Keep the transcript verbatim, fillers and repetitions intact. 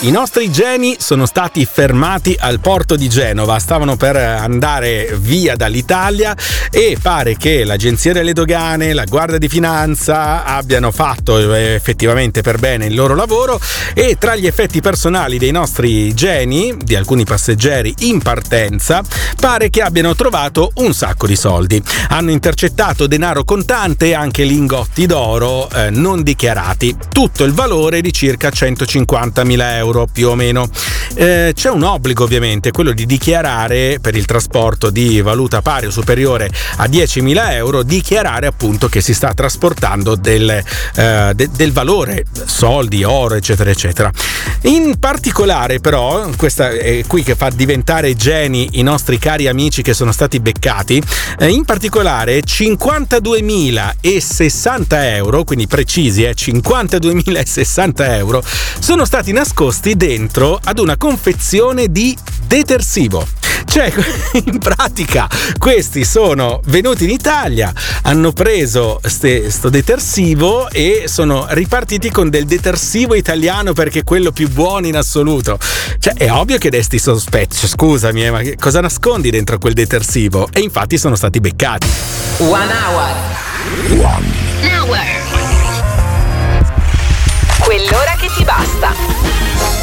I nostri geni sono stati fermati al porto di Genova, stavano per andare via dall'Italia e pare che l'Agenzia delle Dogane, la Guardia di Finanza abbiano fatto effettivamente per bene il loro lavoro e tra gli effetti personali dei nostri geni, di alcuni passeggeri in partenza, pare che abbiano trovato un sacco di soldi. Hanno intercettato denaro contante e anche lingotti d'oro eh, non dichiarati, tutto il valore di circa centocinquantamila euro più o meno. Eh, c'è un obbligo ovviamente, quello di dichiarare per il trasporto di valuta pari o superiore a diecimila euro, dichiarare appunto che si sta trasportando del, eh, de, del valore, soldi, oro, eccetera eccetera. In particolare però, questa è qui che fa diventare geni i nostri cari amici che sono stati beccati, eh, in particolare cinquantaduemilasessanta euro, quindi precisi, eh, cinquantaduemilasessanta euro sono stati nascosti dentro ad una confezione di detersivo. Cioè, in pratica, questi sono venuti in Italia, hanno preso ste, sto detersivo e sono ripartiti con del detersivo italiano perché è quello più buono in assoluto. Cioè, è ovvio che desti sospetti. Scusami, eh, ma cosa nascondi dentro quel detersivo? E infatti sono stati beccati. One hour. One hour. Quell'ora che ti basta.